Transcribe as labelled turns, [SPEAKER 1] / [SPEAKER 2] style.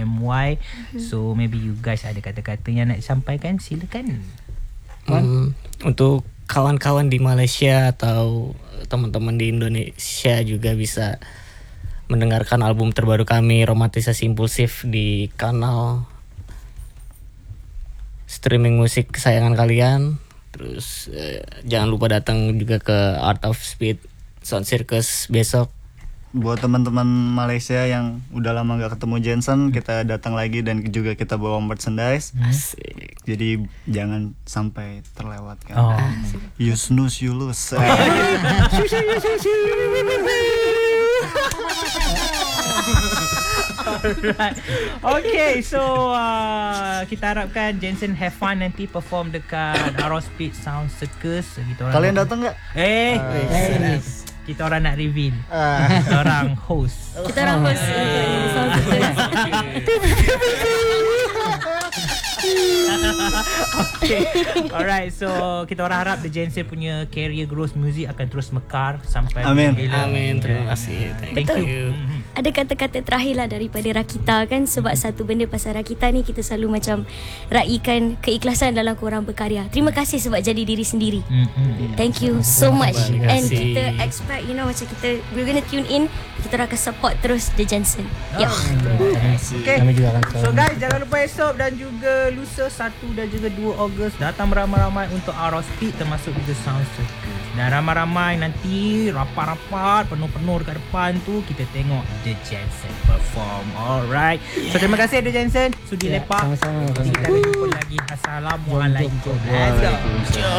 [SPEAKER 1] MY. So maybe you guys ada kata-kata yang nak sampaikan, silakan.
[SPEAKER 2] Untuk kawan-kawan di Malaysia atau teman-teman di Indonesia juga bisa mendengarkan album terbaru kami, Romantisasi Impulsif, di kanal streaming musik kesayangan kalian. Terus jangan lupa datang juga ke Art of Speed Sound Circus besok.
[SPEAKER 3] Buat teman-teman Malaysia yang udah lama gak ketemu Jensen, kita datang lagi dan juga kita bawa merchandise.
[SPEAKER 2] Asik.
[SPEAKER 3] Jadi jangan sampai terlewatkan. You snooze, you lose.
[SPEAKER 1] Alright. Okay, so kita harapkan Jensen have fun nanti perform dekat Aros Speed Sound Circus.
[SPEAKER 3] Kalian datang nggak?
[SPEAKER 1] Kita orang nak reveal. Kita orang host.
[SPEAKER 4] Kita orang host untuk Sound Circus.
[SPEAKER 1] Okay. Alright, so kita orang harap The Jensen punya career growth music akan terus mekar sampai
[SPEAKER 3] Amin.
[SPEAKER 2] Amin. Terima kasih. Thank you.
[SPEAKER 4] Ada kata-kata terakhir lah daripada Rakita kan. Sebab satu benda pasal Rakita ni, kita selalu macam raikan keikhlasan dalam korang berkarya. Terima kasih sebab jadi diri sendiri. Thank you so much.
[SPEAKER 2] Terima
[SPEAKER 4] And
[SPEAKER 2] kasih.
[SPEAKER 4] kita expect, macam kita, we're gonna tune in. Kita akan support terus The Jensen. Ya.
[SPEAKER 1] Okay. So guys, jangan lupa esok dan juga lusa 1 dan juga 2 Ogos datang beramai-ramai untuk Aros Speed, termasuk juga Sound Circus. Dan ramai-ramai nanti rapat-rapat penuh-penuh dekat depan tu kita tengok The Jensen perform. Alright. So terima kasih The Jensen sudi lepak.
[SPEAKER 5] Sama-sama.
[SPEAKER 1] Kita jumpa lagi. Assalamualaikum. Let's go.